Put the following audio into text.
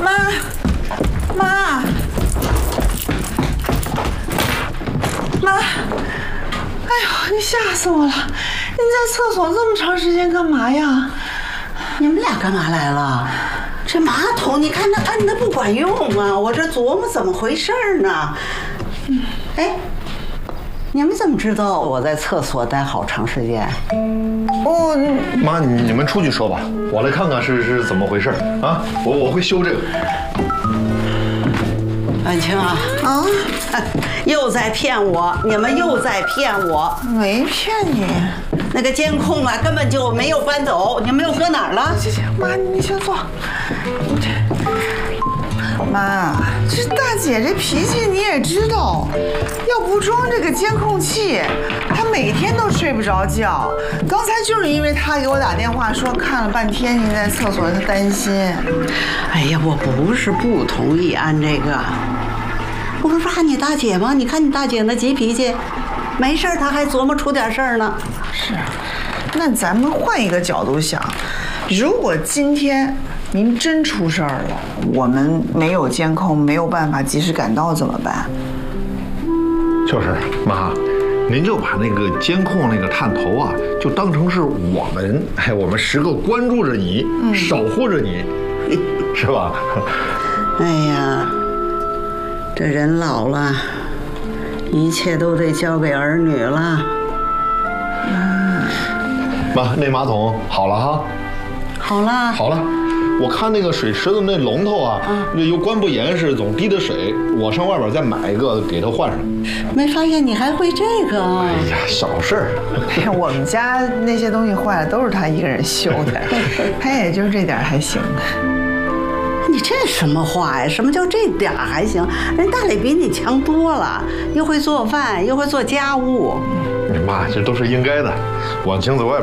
妈，哎呦，你吓死我了！你在厕所这么长时间干嘛呀？ 你们俩干嘛来了？这马桶你看它按的不管用啊！我这琢磨怎么回事呢。哎，你们怎么知道我在厕所待好长时间？ 妈，你们出去说吧，我来看看是怎么回事啊！我会修这个。 婉清啊，又在骗我！你们又在骗我！ 没骗你。 那个监控啊，根本就没有搬走，你们又搁哪儿了？ 行，妈，你先坐。妈，这大姐这脾气你也知道，要不装这个监控器，她每天都睡不着觉。刚才就是因为她给我打电话说看了半天您在厕所，她担心。 哎呀，我不是不同意按这个，我不是按你大姐吗？你看你大姐那急脾气，没事她还琢磨出点事儿呢。 是，那咱们换一个角度想，如果今天您真出事儿了，我们没有监控，没有办法及时赶到怎么办？ 就是妈，您就把那个监控那个探头啊，就当成是我们时刻关注着你，守护着你，是吧？ 哎呀，这人老了，一切都得交给儿女了。 妈，那马桶好了哈。 好了， 好了。我看那个水池子那龙头啊，那又关不严实，总滴着水。我上外边再买一个给它换上。 没发现你还会这个？ 哎呀，小事儿。 哎呀，我们家那些东西坏了都是他一个人修的，他也就这点还行。 你这什么话呀？什么叫这点还行？人大磊比你强多了，又会做饭，又会做家务。 妈，这都是应该的。婉清在外边